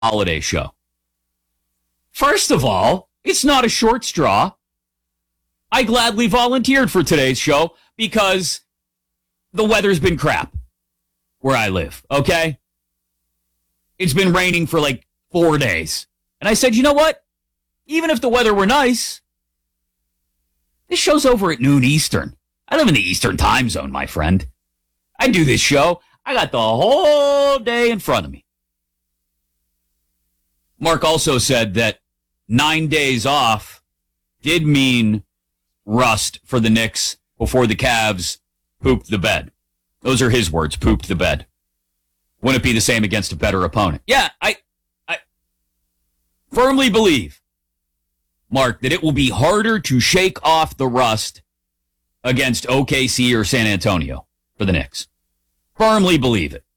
holiday show. First of all, it's not a short straw. I gladly volunteered for today's show because the weather's been crap where I live, okay? It's been raining for like 4 days. And I said, you know what? Even if the weather were nice, this show's over at noon Eastern. I live in the Eastern time zone, my friend. I do this show. I got the whole day in front of me. Mark also said that 9 days off did mean rust for the Knicks before the Cavs pooped the bed. Those are his words, pooped the bed. Wouldn't it be the same against a better opponent? Yeah, I firmly believe, Mark, that it will be harder to shake off the rust against OKC or San Antonio for the Knicks. Firmly believe it.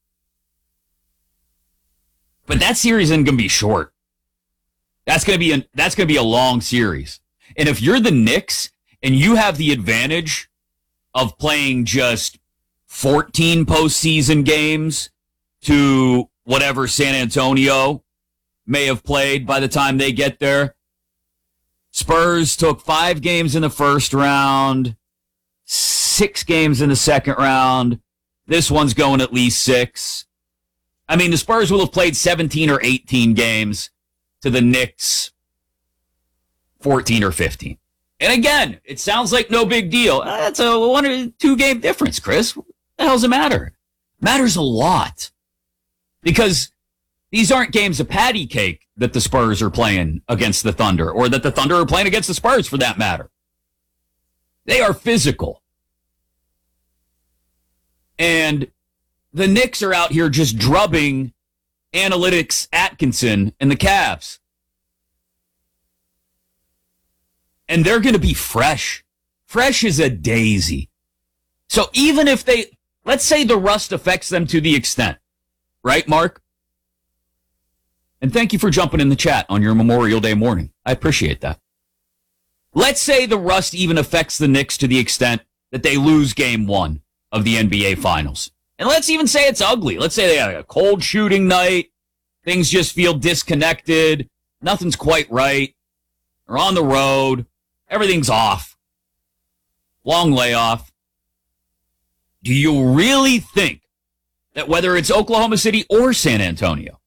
But that series isn't going to be short. That's going to be a long series. And if you're the Knicks and you have the advantage of playing just 14 postseason games to whatever San Antonio may have played by the time they get there. Spurs took 5 games in the first round, 6 games in the second round. This one's going at least 6. I mean, the Spurs will have played 17 or 18 games to the Knicks 14 or 15. And again, it sounds like no big deal. That's a 1 or 2 game difference, Chris. What the hell does it matter? Matters a lot. Because these aren't games of patty cake that the Spurs are playing against the Thunder, or that the Thunder are playing against the Spurs for that matter. They are physical. And the Knicks are out here just drubbing Analytics Atkinson and the Cavs. And they're going to be fresh. Fresh as a daisy. So even if let's say the rust affects them to the extent, right, Mark? And thank you for jumping in the chat on your Memorial Day morning. I appreciate that. Let's say the rust even affects the Knicks to the extent that they lose game 1 of the NBA Finals. And let's even say it's ugly. Let's say they have a cold shooting night. Things just feel disconnected. Nothing's quite right. They're on the road. Everything's off. Long layoff. Do you really think that whether it's Oklahoma City or San Antonio,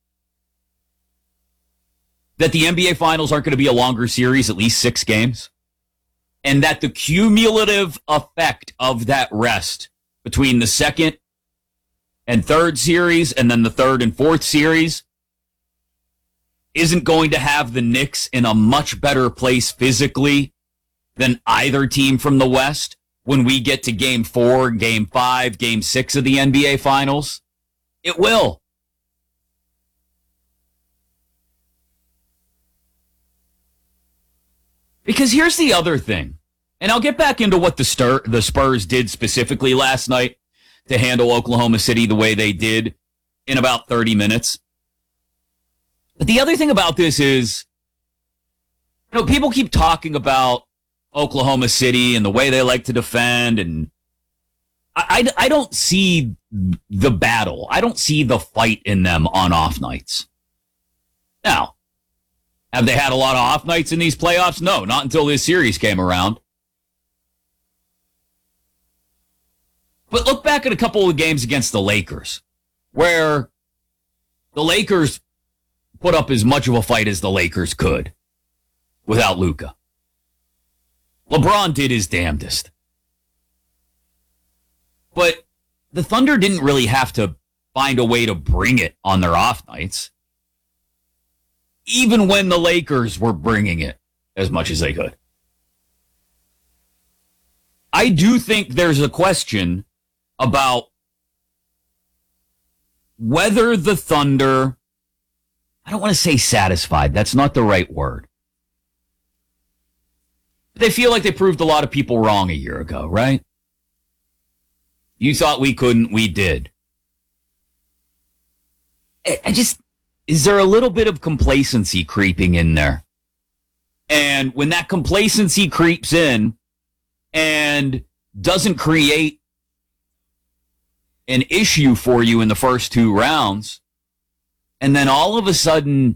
that the NBA Finals aren't going to be a longer series, at least 6 games? And that the cumulative effect of that rest between the second and third series and then the third and fourth series isn't going to have the Knicks in a much better place physically than either team from the West when we get to game 4, game 5, game 6 of the NBA Finals? It will. Because here's the other thing, and I'll get back into what the Spurs did specifically last night to handle Oklahoma City the way they did in about 30 minutes. But the other thing about this is, people keep talking about Oklahoma City and the way they like to defend, and I don't see the battle. I don't see the fight in them on off nights. Now, have they had a lot of off nights in these playoffs? No, not until this series came around. But look back at a couple of games against the Lakers, where the Lakers put up as much of a fight as the Lakers could without Luka. LeBron did his damnedest. But the Thunder didn't really have to find a way to bring it on their off nights, even when the Lakers were bringing it as much as they could. I do think there's a question about whether the Thunder, I don't want to say satisfied, that's not the right word. They feel like they proved a lot of people wrong a year ago, right? You thought we couldn't, we did. Is there a little bit of complacency creeping in there? And when that complacency creeps in and doesn't create an issue for you in the first 2 rounds, And then all of a sudden,